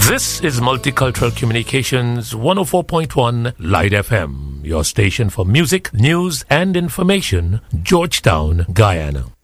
This is Multicultural Communications 104.1 Light FM, your station for music, news and information, Georgetown, Guyana.